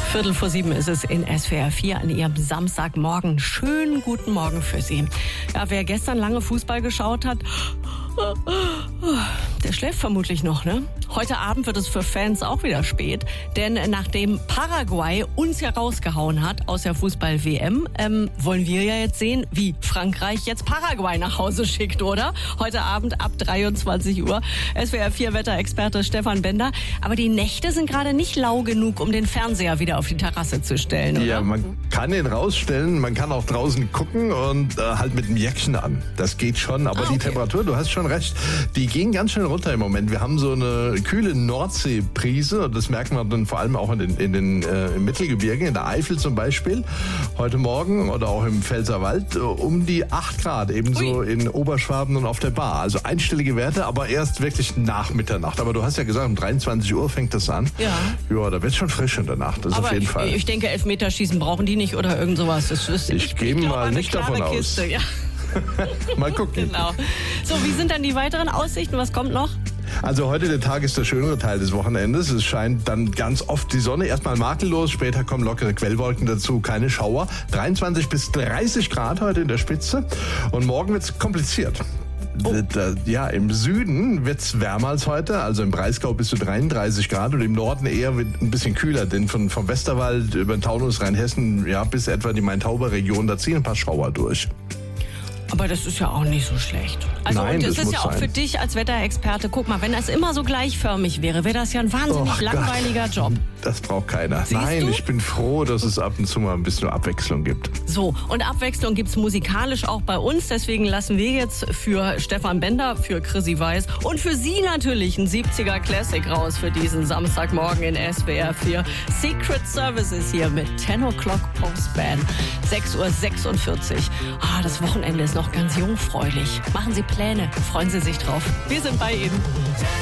7:15 ist es in SWR 4 an Ihrem Samstagmorgen. Schönen guten Morgen für Sie. Ja, wer gestern lange Fußball geschaut hat, der schläft vermutlich noch, ne? Heute Abend wird es für Fans auch wieder spät, denn nachdem Paraguay uns ja rausgehauen hat aus der Fußball-WM, wollen wir ja jetzt sehen, wie Frankreich jetzt Paraguay nach Hause schickt, oder? Heute Abend ab 23 Uhr. SWR 4 Wetterexperte Stefan Bender. Aber die Nächte sind gerade nicht lau genug, um den Fernseher wieder auf die Terrasse zu stellen, oder? Ja, man kann ihn rausstellen, man kann auch draußen gucken und halt mit dem Jäckchen an. Das geht schon, aber die Temperatur, du hast schon recht, die gehen ganz schön runter im Moment. Wir haben so eine kühle Nordseebrise und das merkt man dann vor allem auch im Mittelgebirge, in der Eifel zum Beispiel. Heute Morgen oder auch im Pfälzerwald um die 8 Grad, ebenso in Oberschwaben und auf der Bar. Also einstellige Werte, aber erst wirklich nach Mitternacht. Aber du hast ja gesagt, um 23 Uhr fängt das an. Ja, da wird schon frisch in der Nacht, das aber auf jeden Fall. Ich denke, Elfmeterschießen brauchen die nicht oder irgend sowas. Ich gehe mal nicht davon aus. Ja. Mal gucken. Genau. So, wie sind dann die weiteren Aussichten? Was kommt noch? Also heute der Tag ist der schönere Teil des Wochenendes. Es scheint dann ganz oft die Sonne. Erstmal makellos, später kommen lockere Quellwolken dazu, keine Schauer. 23 bis 30 Grad heute in der Spitze. Und morgen wird es kompliziert. Ja, im Süden wird es wärmer als heute, also im Breisgau bis zu 33 Grad und im Norden eher ein bisschen kühler, denn vom Westerwald über den Taunus, Rheinhessen, ja, bis etwa die Main-Tauber-Region, da ziehen ein paar Schauer durch. Aber das ist ja auch nicht so schlecht. Also, nein, und das ist ja auch sein. Für dich als Wetterexperte, guck mal, wenn das immer so gleichförmig wäre, wäre das ja ein wahnsinnig langweiliger Job. Das braucht keiner. Siehst Nein, du? Ich bin froh, dass es ab und zu mal ein bisschen Abwechslung gibt. So, und Abwechslung gibt's musikalisch auch bei uns. Deswegen lassen wir jetzt für Stefan Bender, für Chrissy Weiß und für Sie natürlich ein 70er Classic raus für diesen Samstagmorgen in SWR 4. Secret Services hier mit 10 O'Clock Postband. 6:46 Uhr. Das Wochenende ist noch ganz jungfräulich. Machen Sie Pläne, freuen Sie sich drauf. Wir sind bei Ihnen.